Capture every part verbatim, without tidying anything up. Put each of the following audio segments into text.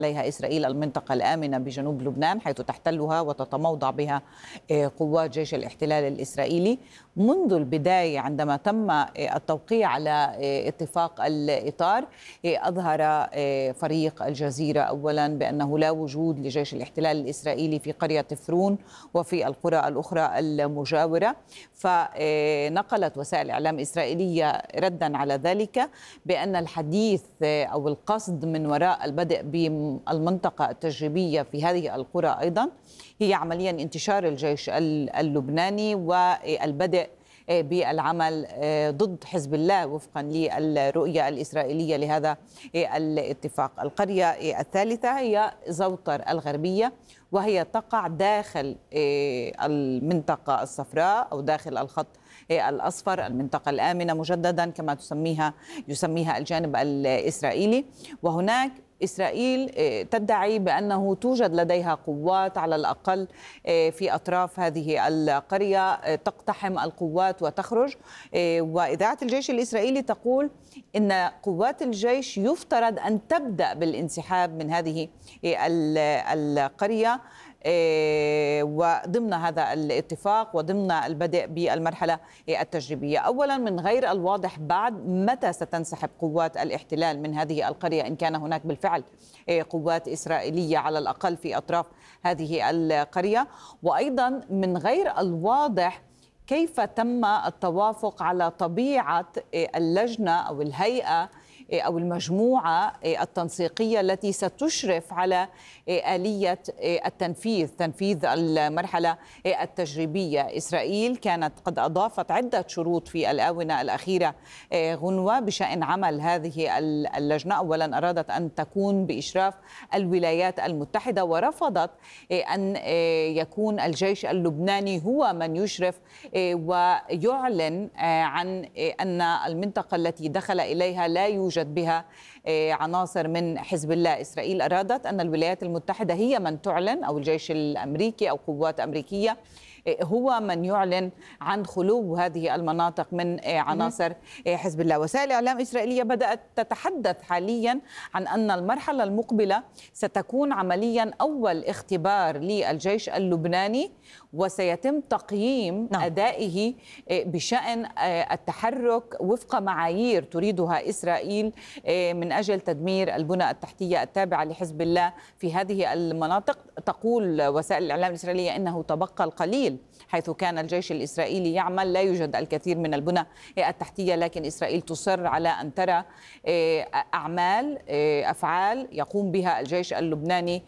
عليها إسرائيل المنطقة الآمنة بجنوب لبنان، حيث تحتلها وتتموضع بها قوات جيش الاحتلال الإسرائيلي. منذ البداية عندما تم التوقيع على اتفاق الإطار، أظهر فريق الجزيرة أولا بأنه لا وجود لجيش الاحتلال الإسرائيلي في قرية فرون وفي القرى الأخرى المجاورة. فنقلت وسائل إعلام إسرائيلية ردا على ذلك بأن الحديث أو القصد من وراء البدء بالمنطقة التجريبية في هذه القرى أيضا هي عمليا انتشار الجيش اللبناني والبدء بالعمل ضد حزب الله وفقا للرؤية الإسرائيلية لهذا الاتفاق. القرية الثالثة هي زوطر الغربية، وهي تقع داخل المنطقة الصفراء أو داخل الخط الأصفر، المنطقة الآمنة مجددا كما تسميها يسميها الجانب الإسرائيلي. وهناك إسرائيل تدعي بأنه توجد لديها قوات على الأقل في أطراف هذه القرية تقتحم القوات وتخرج، وإذاعة الجيش الإسرائيلي تقول إن قوات الجيش يفترض أن تبدأ بالانسحاب من هذه القرية وضمن هذا الاتفاق وضمن البدء بالمرحلة التجريبية. أولا، من غير الواضح بعد متى ستنسحب قوات الاحتلال من هذه القرية، إن كان هناك بالفعل قوات إسرائيلية على الأقل في أطراف هذه القرية. وأيضا من غير الواضح كيف تم التوافق على طبيعة اللجنة أو الهيئة أو المجموعة التنسيقية التي ستشرف على آلية التنفيذ تنفيذ المرحلة التجريبية. إسرائيل كانت قد أضافت عدة شروط في الآونة الأخيرة غنوة بشأن عمل هذه اللجنة. أولا، أرادت أن تكون بإشراف الولايات المتحدة، ورفضت أن يكون الجيش اللبناني هو من يشرف ويعلن عن أن المنطقة التي دخل إليها لا يوجد بها عناصر من حزب الله. إسرائيل أرادت أن الولايات المتحدة هي من تعلن، أو الجيش الأمريكي أو قوات أمريكية هو من يعلن عن خلو هذه المناطق من عناصر حزب الله. وسائل إعلام إسرائيلية بدأت تتحدث حاليا عن أن المرحلة المقبلة ستكون عمليا أول اختبار للجيش اللبناني، وسيتم تقييم نعم. أدائه بشأن التحرك وفق معايير تريدها إسرائيل من أجل تدمير البنى التحتية التابعة لحزب الله في هذه المناطق. تقول وسائل الإعلام الإسرائيلية إنه تبقى القليل، حيث كان الجيش الإسرائيلي يعمل لا يوجد الكثير من البنى التحتية، لكن إسرائيل تصر على أن ترى أعمال أفعال يقوم بها الجيش اللبناني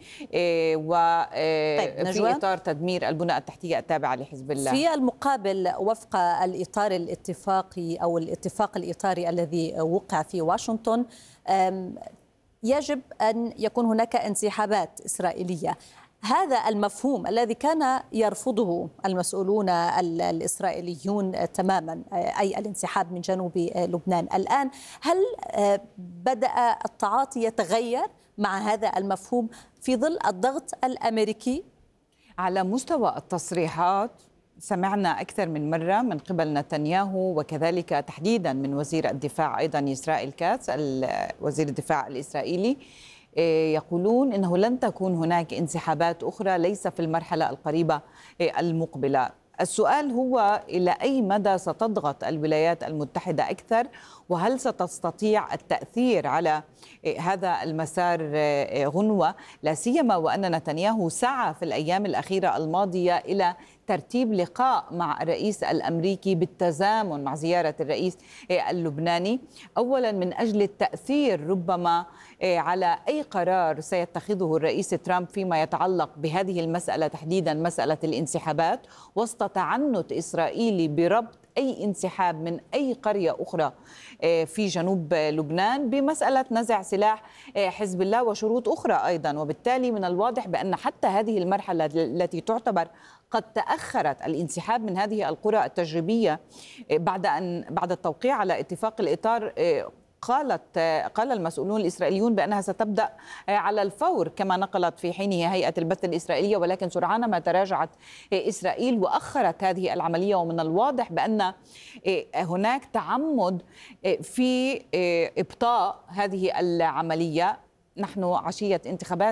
وفي إطار تدمير البنى التحتية التابعة لحزب الله. في المقابل، وفق الإطار الاتفاقي أو الاتفاق الإطاري الذي وقع في واشنطن، يجب أن يكون هناك انسحابات إسرائيلية. هذا المفهوم الذي كان يرفضه المسؤولون الإسرائيليون تماما، أي الانسحاب من جنوب لبنان، الآن هل بدأ التعاطي يتغير مع هذا المفهوم في ظل الضغط الأمريكي؟ على مستوى التصريحات سمعنا أكثر من مرة من قبل نتنياهو، وكذلك تحديدا من وزير الدفاع أيضا إسرائيل كاتس وزير الدفاع الإسرائيلي، يقولون إنه لن تكون هناك انسحابات أخرى، ليس في المرحلة القريبة المقبلة. السؤال هو إلى أي مدى ستضغط الولايات المتحدة أكثر، وهل ستستطيع التأثير على هذا المسار غنوة، لا سيما وأن نتنياهو سعى في الأيام الأخيرة الماضية إلى ترتيب لقاء مع الرئيس الأمريكي بالتزامن مع زيارة الرئيس اللبناني، أولا من أجل التأثير ربما على أي قرار سيتخذه الرئيس ترامب فيما يتعلق بهذه المسألة تحديدا مسألة الانسحابات، وسط تعنت إسرائيلي بربط أي انسحاب من أي قرية أخرى في جنوب لبنان بمسألة نزع سلاح حزب الله وشروط أخرى أيضا. وبالتالي من الواضح بأن حتى هذه المرحلة التي تعتبر قد تأخرت الانسحاب من هذه القرى التجريبية بعد أن بعد التوقيع على اتفاق الإطار، قالت قال المسؤولون الإسرائيليون بأنها ستبدأ على الفور كما نقلت في حينه هيئة البث الإسرائيلية، ولكن سرعان ما تراجعت إسرائيل وأخرت هذه العملية. ومن الواضح بأن هناك تعمد في إبطاء هذه العملية. نحن عشية انتخابات